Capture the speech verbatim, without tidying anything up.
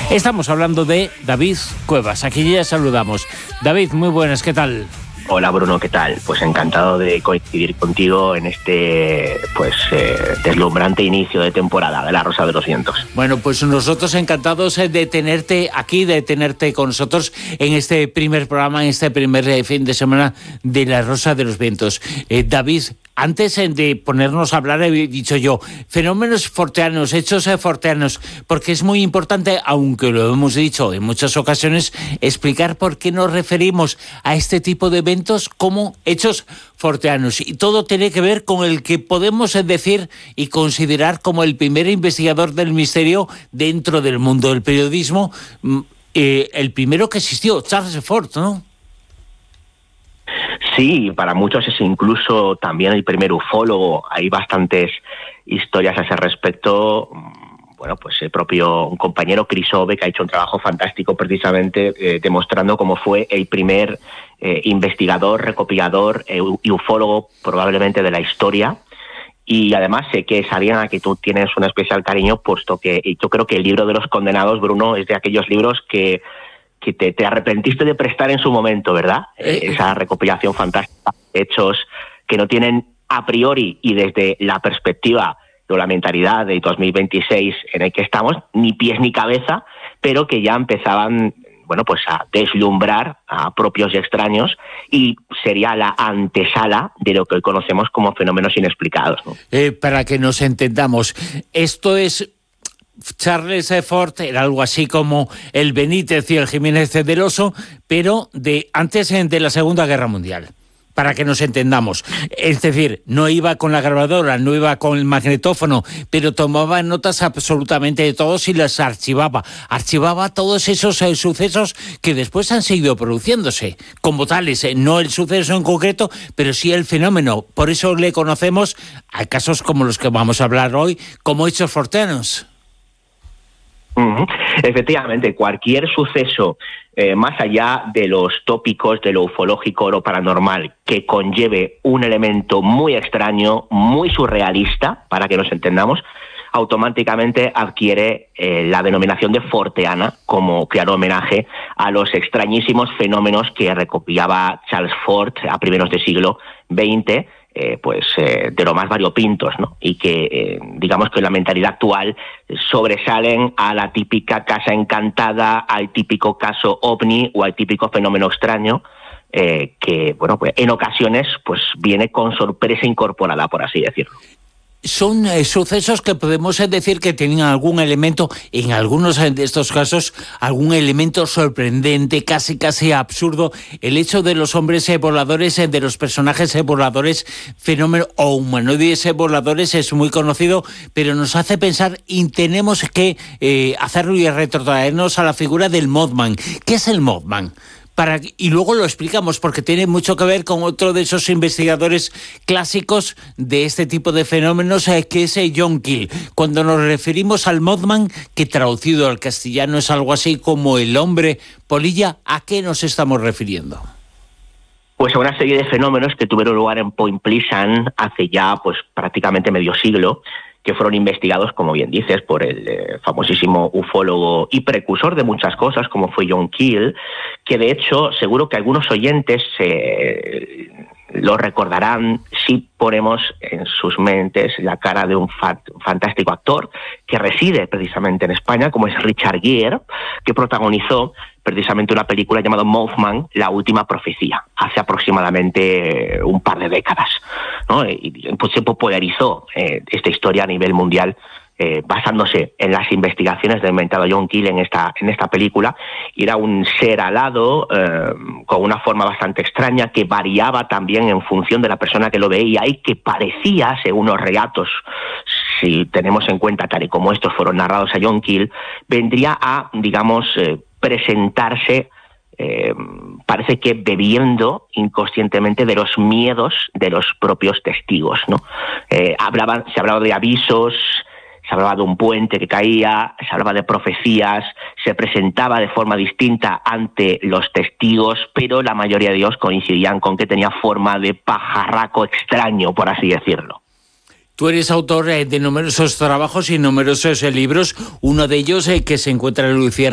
Estamos hablando de David Cuevas, aquí ya saludamos. David, muy buenas, ¿qué tal? Hola Bruno, ¿qué tal? Pues encantado de coincidir contigo en este pues eh, deslumbrante inicio de temporada de La Rosa de los Vientos. Bueno, pues nosotros encantados de tenerte aquí, de tenerte con nosotros en este primer programa, en este primer fin de semana de La Rosa de los Vientos. Eh, David, antes de ponernos a hablar, he dicho yo, fenómenos forteanos, hechos forteanos, porque es muy importante, aunque lo hemos dicho en muchas ocasiones, explicar por qué nos referimos a este tipo de eventos como hechos forteanos. Y todo tiene que ver con el que podemos decir y considerar como el primer investigador del misterio dentro del mundo del periodismo, eh, el primero que existió, Charles Fort, ¿no? Sí, para muchos es incluso también el primer ufólogo. Hay bastantes historias a ese respecto. Bueno, pues el propio un compañero, Chris Ove, que ha hecho un trabajo fantástico precisamente eh, demostrando cómo fue el primer eh, investigador, recopilador eh, y ufólogo probablemente de la historia. Y además sé que sabían a que tú tienes un especial cariño, puesto que yo creo que el libro de los condenados, Bruno, es de aquellos libros que que te, te arrepentiste de prestar en su momento, ¿verdad? Eh, Esa recopilación fantástica, hechos que no tienen a priori y desde la perspectiva de la mentalidad de dos mil veintiséis en el que estamos, ni pies ni cabeza, pero que ya empezaban, bueno, pues a deslumbrar a propios y extraños, y sería la antesala de lo que hoy conocemos como fenómenos inexplicados, ¿no? Eh, para que nos entendamos, esto es... Charles Fort era algo así como el Benítez y el Jiménez del Oso, pero de antes de la Segunda Guerra Mundial, para que nos entendamos. Es decir, no iba con la grabadora, no iba con el magnetófono, pero tomaba notas absolutamente de todos y las archivaba. Archivaba todos esos eh, sucesos que después han seguido produciéndose, como tales, eh, no el suceso en concreto, pero sí el fenómeno. Por eso le conocemos a casos como los que vamos a hablar hoy, como hechos forteanos. Uh-huh. Efectivamente, cualquier suceso eh, más allá de los tópicos de lo ufológico o lo paranormal que conlleve un elemento muy extraño, muy surrealista, para que nos entendamos, automáticamente adquiere eh, la denominación de forteana, como claro homenaje a los extrañísimos fenómenos que recopilaba Charles Fort a primeros del siglo veinte, Eh, pues eh, de lo más variopintos, ¿no? Y que eh, digamos que en la mentalidad actual sobresalen a la típica casa encantada, al típico caso ovni o al típico fenómeno extraño eh, que, bueno, pues en ocasiones pues viene con sorpresa incorporada, por así decirlo. Son eh, sucesos que podemos decir que tenían algún elemento, en algunos de estos casos, algún elemento sorprendente, casi casi absurdo. El hecho de los hombres eh, voladores, eh, de los personajes eh, voladores, fenómeno o humanoides eh, voladores es muy conocido, pero nos hace pensar y tenemos que eh, hacerlo y retrotraernos a la figura del Mothman. ¿Qué es el Mothman? Para, y luego lo explicamos porque tiene mucho que ver con otro de esos investigadores clásicos de este tipo de fenómenos, eh, que es eh, John Keel. Cuando nos referimos al Mothman, que traducido al castellano es algo así como el hombre polilla, ¿a qué nos estamos refiriendo? Pues a una serie de fenómenos que tuvieron lugar en Point Pleasant hace ya pues prácticamente medio siglo, que fueron investigados, como bien dices, por el eh, famosísimo ufólogo y precursor de muchas cosas, como fue John Keel, que de hecho seguro que algunos oyentes eh, lo recordarán si ponemos en sus mentes la cara de un fa- fantástico actor que reside precisamente en España, como es Richard Gere, que protagonizó precisamente una película llamada Mothman, La Última Profecía, hace aproximadamente un par de décadas, ¿no? Y pues se popularizó eh, esta historia a nivel mundial, eh, basándose en las investigaciones del mentado John Keel en esta, en esta película. Y era un ser alado, eh, con una forma bastante extraña, que variaba también en función de la persona que lo veía y que parecía, según los relatos, si tenemos en cuenta tal y como estos fueron narrados a John Keel, vendría a, digamos, eh, presentarse, eh, parece que bebiendo inconscientemente de los miedos de los propios testigos, ¿no? Eh, hablaban, se hablaba de avisos, se hablaba de un puente que caía, se hablaba de profecías, se presentaba de forma distinta ante los testigos, pero la mayoría de ellos coincidían con que tenía forma de pajarraco extraño, por así decirlo. Tú eres autor de numerosos trabajos y numerosos libros, uno de ellos que se encuentra en Luciana